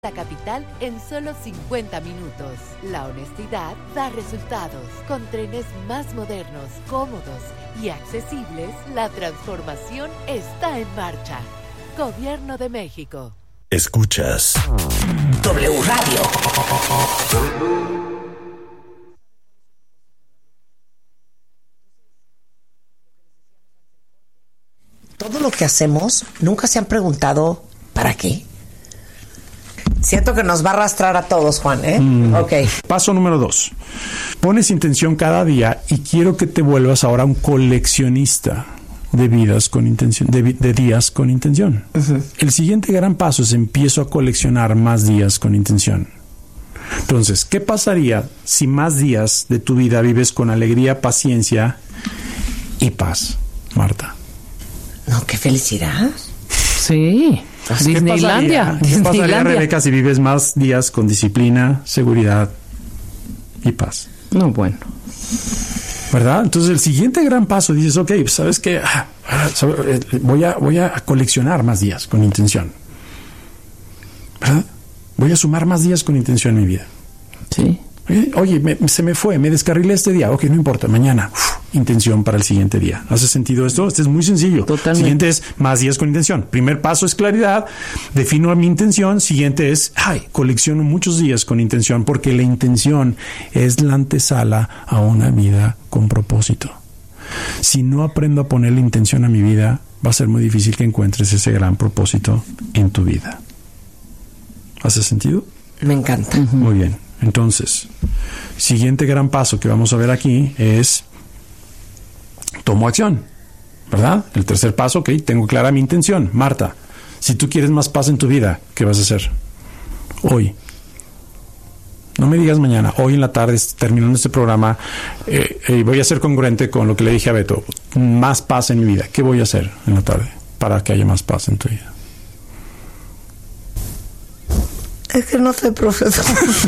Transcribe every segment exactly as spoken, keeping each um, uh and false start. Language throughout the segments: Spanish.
La capital en solo cincuenta minutos. La honestidad da resultados. Con trenes más modernos, cómodos y accesibles, la transformación está en marcha. Gobierno de México. Escuchas W Radio. Todo lo que hacemos, nunca se han preguntado ¿para qué? Siento que nos va a arrastrar a todos, Juan, ¿eh? Mm. Ok. Paso número dos. Pones intención cada día y quiero que te vuelvas ahora un coleccionista de vidas con intención, de, de días con intención. Uh-huh. El siguiente gran paso es empiezo a coleccionar más días con intención. Entonces, ¿qué pasaría si más días de tu vida vives con alegría, paciencia y paz, Marta? No, qué felicidad. Sí. Disneylandia. ¿Qué pasaría, ¿qué pasaría, Rebeca, si vives más días con disciplina, seguridad y paz? No, bueno. ¿Verdad? Entonces el siguiente gran paso dices, ok, pues, ¿sabes qué? Voy a, voy a coleccionar más días con intención. ¿Verdad? Voy a sumar más días con intención en mi vida. Sí. Oye, me, se me fue, me descarrilé este día. Ok, no importa, mañana. Uf, intención para el siguiente día. ¿Hace sentido esto? Este es muy sencillo. Totalmente. Siguiente es más días con intención. Primer paso es claridad. Defino mi intención. Siguiente es, ay, colecciono muchos días con intención, porque la intención es la antesala a una vida con propósito. Si no aprendo a poner la intención a mi vida, va a ser muy difícil que encuentres ese gran propósito en tu vida. ¿Hace sentido? Me encanta. Uh-huh. Muy bien. Entonces, siguiente gran paso que vamos a ver aquí es tomo acción, ¿verdad? El tercer paso, ok, tengo clara mi intención. Marta, si tú quieres más paz en tu vida, ¿qué vas a hacer? Hoy. No me digas mañana, hoy en la tarde, terminando este programa, eh, eh, voy a ser congruente con lo que le dije a Beto. Más paz en mi vida. ¿Qué voy a hacer en la tarde para que haya más paz en tu vida? Es que no sé, profesor.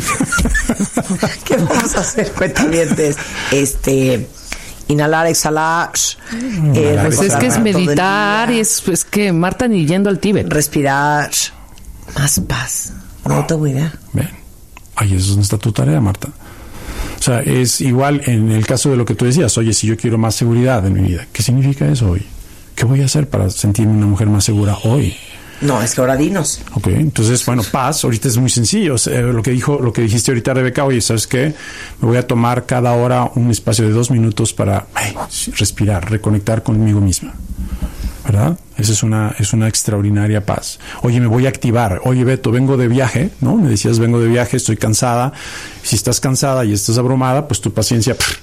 ¿Qué vamos a hacer, cuentavientes? Este, inhalar, exhalar. Eh, pues es que es meditar y es, es que Marta ni yendo al Tíbet. Respirar. Más paz. No tengo idea. Bien. Ahí es donde está tu tarea, Marta. O sea, es igual en el caso de lo que tú decías. Oye, si yo quiero más seguridad en mi vida, ¿qué significa eso hoy? ¿Qué voy a hacer para sentirme una mujer más segura hoy? No, es que ahora dinos. Ok, entonces, bueno, paz, ahorita es muy sencillo. O sea, lo que dijo, lo que dijiste ahorita, Rebeca, oye, ¿sabes qué? Me voy a tomar cada hora un espacio de dos minutos para ay, respirar, reconectar conmigo misma. ¿Verdad? Esa es una, es una extraordinaria paz. Oye, me voy a activar. Oye, Beto, vengo de viaje, ¿no? Me decías, vengo de viaje, estoy cansada. Si estás cansada y estás abrumada, pues tu paciencia... Pff,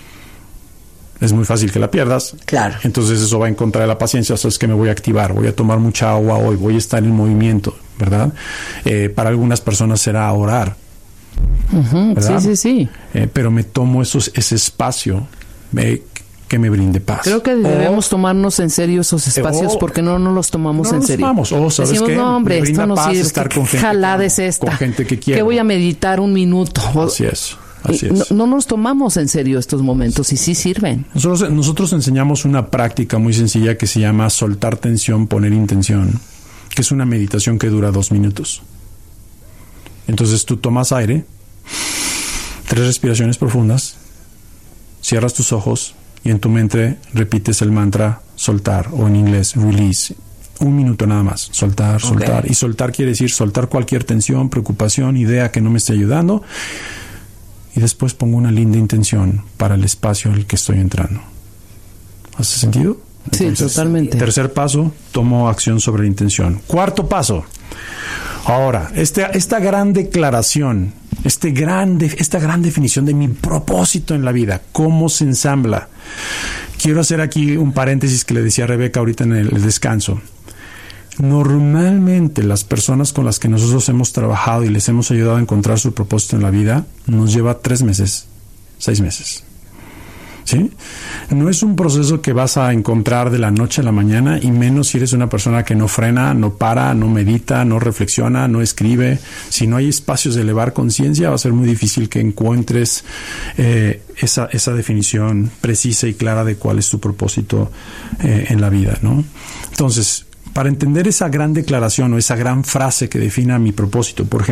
es muy fácil que la pierdas. Claro. Entonces eso va en contra de la paciencia. O sea, es que me voy a activar, voy a tomar mucha agua hoy, voy a estar en movimiento, ¿verdad? Eh, para algunas personas será orar. Uh-huh. Sí, sí, sí. Eh, pero me tomo esos, ese espacio eh, que me brinde paz. Creo que debemos o, tomarnos en serio esos espacios o, porque no nos los tomamos no en nos serio. Tomamos. O, ¿sabes Decimos, qué? no, hombre, me esto no sirve. Estar con ¿Qué gente jalada que, es esta? Con gente que quiero. Que voy a meditar un minuto. Así es. Así es. No, no nos tomamos en serio estos momentos y sí sirven. Nosotros, nosotros enseñamos una práctica muy sencilla que se llama soltar tensión, poner intención, que es una meditación que dura dos minutos. Entonces tú tomas aire, tres respiraciones profundas, cierras tus ojos y en tu mente repites el mantra soltar, o en inglés release. Un minuto nada más. Soltar, soltar. Okay. Y soltar quiere decir soltar cualquier tensión, preocupación, idea que no me esté ayudando. Y después pongo una linda intención para el espacio en el que estoy entrando. ¿Hace sentido? Entonces, sí, totalmente. Tercer paso, tomo acción sobre la intención. Cuarto paso. Ahora, este, esta gran declaración, este gran de, esta gran definición de mi propósito en la vida, ¿cómo se ensambla? Quiero hacer aquí un paréntesis que le decía a Rebeca ahorita en el, el descanso. Normalmente las personas con las que nosotros hemos trabajado y les hemos ayudado a encontrar su propósito en la vida nos lleva tres meses, seis meses. ¿Sí? No es un proceso que vas a encontrar de la noche a la mañana, y menos si eres una persona que no frena, no para, no medita, no reflexiona, no escribe. Si no hay espacios de elevar conciencia, va a ser muy difícil que encuentres eh, esa, esa definición precisa y clara de cuál es tu propósito eh, en la vida, ¿no? Entonces, para entender esa gran declaración o esa gran frase que defina mi propósito, por ejemplo,